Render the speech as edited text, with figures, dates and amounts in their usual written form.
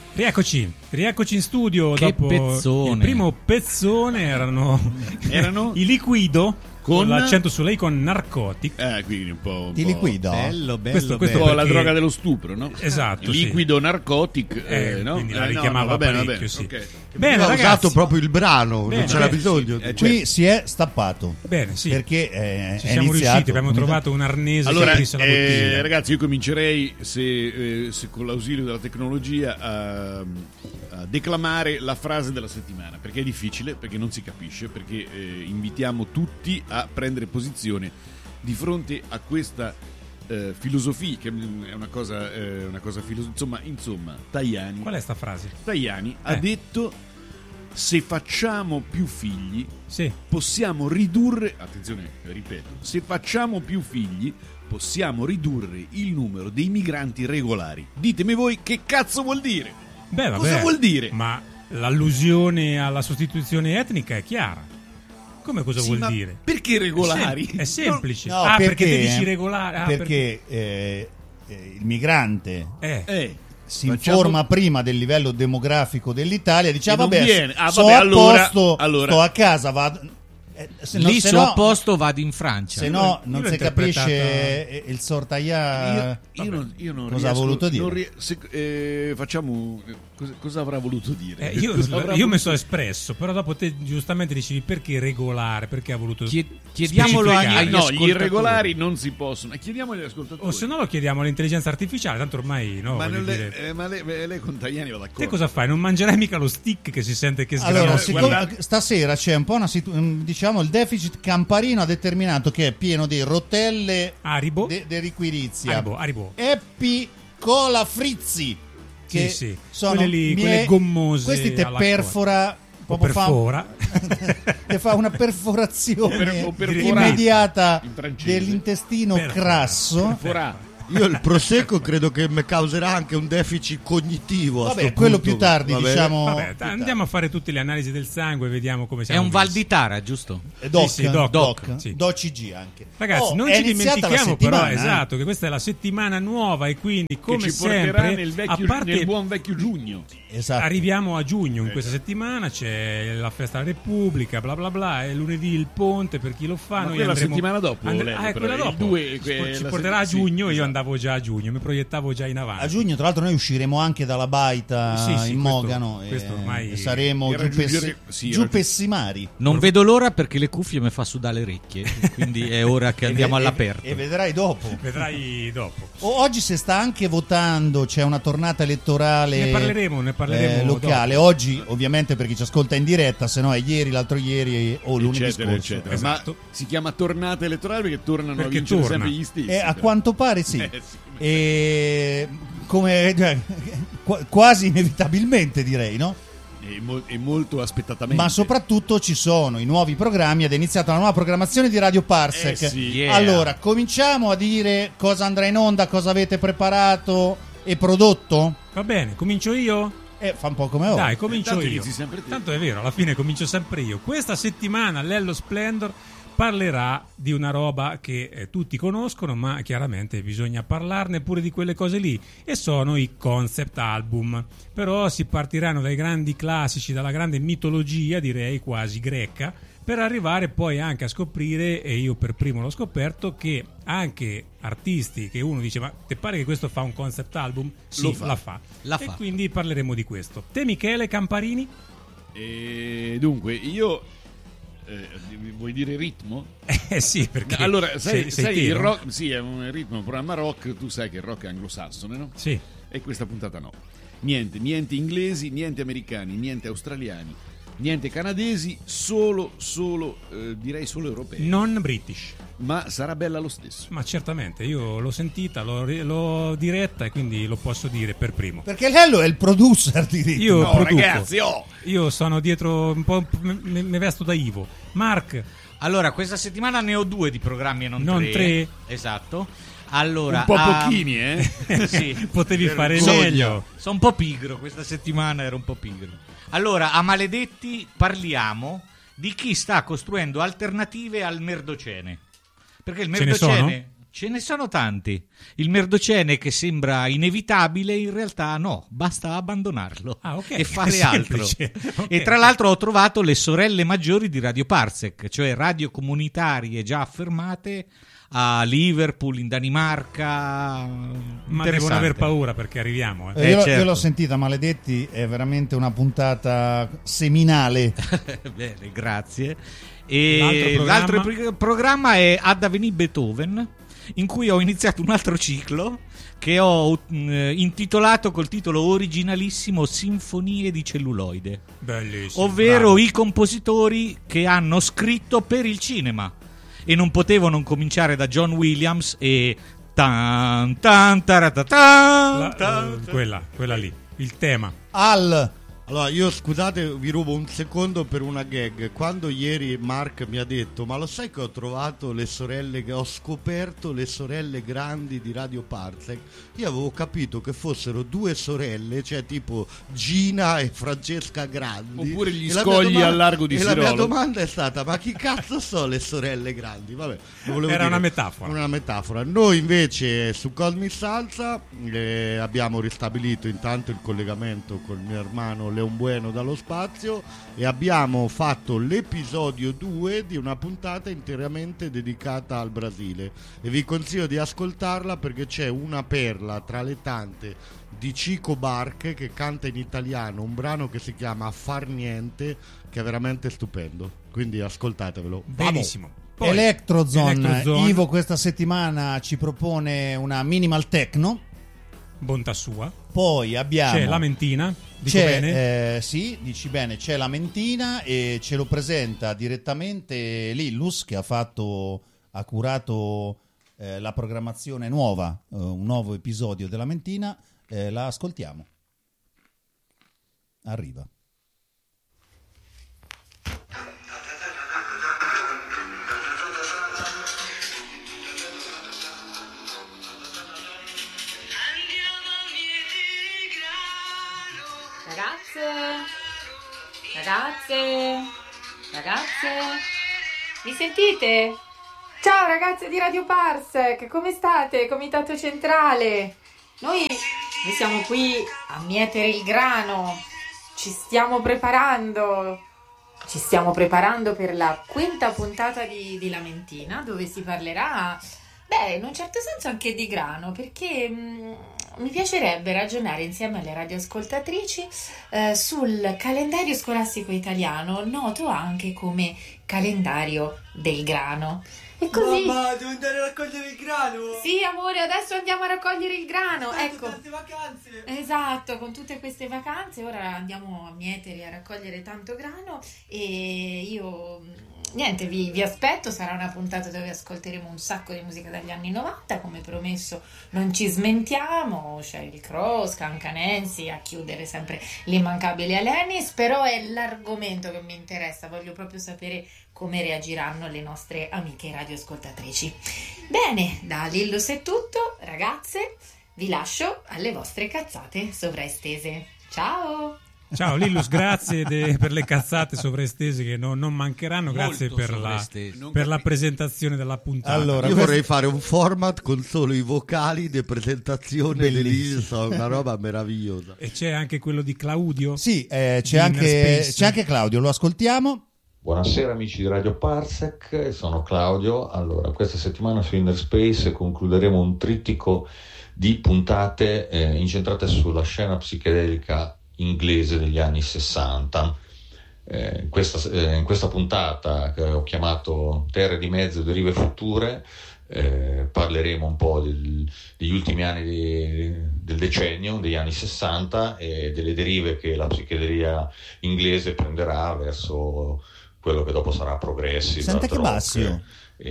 Rieccoci in studio. Che dopo pezzone. il primo pezzone erano i Liquido con l'accento su lei, con Narcotic. Quindi un po'. Ti liquido. Bello, Questo Un po' perché- la droga dello stupro, no? Esatto, sì. Liquido narcotic, no? Quindi la richiamava parecchio, sì. ok. Bene, Aveva ragazzi. usato proprio il brano, Bene, non c'era bene, bisogno. Qui si è stappato. Bene, sì. Perché Ci è siamo iniziato. riusciti, abbiamo trovato un arnese che Allora, aprisse la bottiglia. ragazzi, io comincerei, se con l'ausilio della tecnologia, a declamare la frase della settimana, perché è difficile, perché non si capisce, perché invitiamo tutti a prendere posizione di fronte a questa filosofia, che è una cosa insomma, Tajani. Qual è sta frase? Tajani ha detto: se facciamo più figli, Sì. possiamo ridurre, attenzione, ripeto, se facciamo più figli possiamo ridurre il numero dei migranti regolari. Ditemi voi che cazzo vuol dire? Beh, vabbè, Cosa vuol dire? Ma l'allusione alla sostituzione etnica è chiara. Come cosa Sì, vuol ma dire? perché regolari? È semplice. No, perché te dici regolare? Perché il migrante si Facciamo- informa prima del livello demografico dell'Italia, dice: E non vabbè, viene. sto Vabbè, a allora- posto, allora- sto a casa, vado. Lì su a posto vado in Francia. Se no, Io non l'ho si interpretata- capisce il sortaia. Io non Cosa ha riesco- voluto dire? non facciamo cosa avrà voluto dire? Io Cosa avrà mi voluto sono espresso, però dopo te giustamente dicevi perché regolare, perché ha voluto Chiediamolo specificare. agli No, gli ascoltatori. irregolari non si possono. Chiediamo agli ascoltatori. O se no lo chiediamo all'intelligenza artificiale, tanto ormai no. ma voglio non dire. lei con Tajani va d'accordo. Te cosa fai? Non mangerai mica lo stick che si sente che sgrana? Allora, guardate- stasera c'è un po' diciamo, il deficit Camparino ha determinato che è pieno di rotelle Haribo? de riquirizia. Haribo. Eppi Cola Frizzi, che Sì. sono Quelle lì, quelle gommose Questi te alla perfora O proprio perfora. te fa una perforazione O perforare. immediata In francese. dell'intestino Perfora. crasso. Forà. Io il prosecco credo che mi causerà anche un deficit cognitivo. a Vabbè, sto quello punto. più tardi, Va bene. diciamo. Vabbè, andiamo a fare tutte le analisi del sangue e vediamo come È siamo un messi. Val di Tara, giusto? Doc, Sì, Doc, sì. DOCG anche. Ragazzi, non è ci iniziata la dimentichiamo però, settimana, esatto, che questa è la settimana nuova e quindi Che come ci porterà sempre, a nel parte buon vecchio giugno. Esatto. arriviamo a giugno in questa settimana, c'è la festa della Repubblica, bla bla bla, è lunedì il ponte per chi lo fa. Ma Noi quella andremo- settimana dopo, Lello, è però, quella il dopo. 2, ci la porterà a sì, giugno, io esatto. andavo già a giugno, mi proiettavo già in avanti. A giugno, tra l'altro, noi usciremo anche dalla baita Sì, sì, in questo- Mogano questo ormai- e saremo E raggiungere- sì, giù raggiung- pessimari. Non vedo l'ora perché le cuffie mi fa sudare le orecchie, quindi è ora che andiamo all'aperto. E vedrai dopo. Vedrai dopo. Oggi si sta anche votando, c'è una tornata elettorale Ne parleremo locale. dopo. Oggi, ovviamente, per chi ci ascolta in diretta, se no è ieri, l'altro ieri o lunedì Eccetera, scorso. eccetera. Esatto. Ma si chiama tornata elettorale perché tornano Perché a vincere torna. sempre gli stessi. E a quanto pare sì. Sì. E come quasi inevitabilmente, direi, no? E molto aspettatamente. Ma soprattutto ci sono i nuovi programmi ed è iniziata la nuova programmazione di Radio Parsec. Sì. Yeah. Allora, cominciamo a dire cosa andrà in onda, cosa avete preparato e prodotto? Va bene, comincio io? Fa un po' come ora. Dai, comincio Tanto io. inizi sempre te. Tanto è vero, alla fine comincio sempre io. Questa settimana Lello Splendor parlerà di una roba che tutti conoscono, ma chiaramente bisogna parlarne pure di quelle cose lì, e sono i concept album. Però si partiranno dai grandi classici, dalla grande mitologia, direi quasi greca, per arrivare poi anche a scoprire, e io per primo l'ho scoperto, che anche artisti che uno dice: ma te pare che questo fa un concept album? Sì, Lo fa. la fa. E quindi parleremo di questo. Te, Michele Camparini? E dunque, io vuoi dire ritmo? Sì, perché Allora, sai sei il te, no? rock, sì, è un ritmo, un programma rock, tu sai che il rock è anglosassone, no? Sì. E questa puntata no. Niente inglesi, niente americani, niente australiani, niente canadesi, solo direi solo europei. Non British. Ma sarà bella lo stesso. Ma certamente, io l'ho sentita, l'ho diretta e quindi lo posso dire per primo. Perché Lello è il producer di ritmo. Io No, produco. ragazzi, Io sono dietro un po', mi vesto da Ivo. Mark, Allora, questa settimana ne ho 2 di programmi e non Non 3. tre. Esatto. Allora, un po' pochini, Sì. potevi fare Sogno. meglio. Sono un po' pigro, questa settimana ero un po' pigro. Allora, a Maledetti parliamo di chi sta costruendo alternative al Merdocene. Perché il Ce ne sono? Merdocene Ce ne sono tanti. Il merdocene che sembra inevitabile, in realtà no, basta abbandonarlo e fare altro. Okay. E tra l'altro ho trovato le sorelle maggiori di Radio Parsec, cioè radio comunitarie già affermate a Liverpool, in Danimarca. Ma devono aver paura perché arriviamo. Certo. Io l'ho sentita, maledetti, è veramente una puntata seminale. Bene, grazie. E l'altro programma è Ad Aveni Beethoven, in cui ho iniziato un altro ciclo che ho intitolato col titolo originalissimo Sinfonie di celluloide. Bellissimo. Ovvero bravo. i compositori che hanno scritto per il cinema. E non potevo non cominciare da John Williams e tan tan taratatan, Quella lì, il tema. Allora, io scusate, vi rubo un secondo per una gag. Quando ieri Mark mi ha detto: ma lo sai che ho trovato le sorelle, che ho scoperto le sorelle grandi di Radio Parsec? Io avevo capito che fossero due sorelle, cioè tipo Gina e Francesca Grandi. Oppure gli E la scogli mia domanda- al largo di E la mia Sirolo. domanda è stata: ma chi cazzo sono le sorelle grandi? Vabbè, lo volevo Era dire. una metafora. Una metafora. Noi invece su Cosmic Salsa abbiamo ristabilito intanto il collegamento con il mio hermano Leon Bueno dallo spazio e abbiamo fatto l'episodio 2 di una puntata interamente dedicata al Brasile e vi consiglio di ascoltarla perché c'è una perla tra le tante di Chico Barche che canta in italiano un brano che si chiama Far Niente, che è veramente stupendo, quindi ascoltatevelo. Benissimo. Poi, Electrozone. Ivo questa settimana ci propone una minimal techno. Bontà sua. Poi abbiamo C'è Lamentina. Dico bene? Sì, dici bene, c'è Lamentina e ce lo presenta direttamente Lillus che ha curato la programmazione nuova, un nuovo episodio della Lamentina. La ascoltiamo. Arriva. Ragazze, mi sentite? Ciao ragazze di Radio Parsec, come state? Comitato Centrale. Noi siamo qui a mietere il grano, ci stiamo preparando per la quinta puntata di Lamentina, dove si parlerà, in un certo senso anche di grano, perché mi piacerebbe ragionare insieme alle radioascoltatrici sul calendario scolastico italiano, noto anche come calendario del grano. E così... Mamma, devo andare a raccogliere il grano! Sì, amore, adesso andiamo a raccogliere il grano. Aspetta, Ecco. tante vacanze! Esatto, con tutte queste vacanze ora andiamo a mietere a raccogliere tanto grano e io niente, vi aspetto, sarà una puntata dove ascolteremo un sacco di musica dagli anni 90, come promesso non ci smentiamo, Sheryl Crow, Skanka Nancy, a chiudere sempre l'immancabile Alanis, però è l'argomento che mi interessa, voglio proprio sapere come reagiranno le nostre amiche radioascoltatrici. Bene, da Lillus è tutto, ragazze, vi lascio alle vostre cazzate sovraestese. Ciao! Ciao Lillus, grazie per le cazzate sovraestese che non mancheranno, grazie Molto per sovraestese. la presentazione della puntata. Allora, Io vorrei fare un format con solo i vocali di presentazione Bellissimo. dell'ISO, una roba meravigliosa. E c'è anche quello di Claudio? Sì, c'è Inner anche, Space. c'è anche Claudio, lo ascoltiamo. Buonasera amici di Radio Parsec, sono Claudio. Allora, questa settimana su Inner Space concluderemo un trittico di puntate incentrate sulla scena psichedelica inglese degli anni 60. In questa puntata che ho chiamato Terre di Mezzo, Derive Future, parleremo un po' degli ultimi anni del decennio, degli anni 60 e delle derive che la psichedelia inglese prenderà verso quello che dopo sarà progressive, Sente che hard rock, bassio.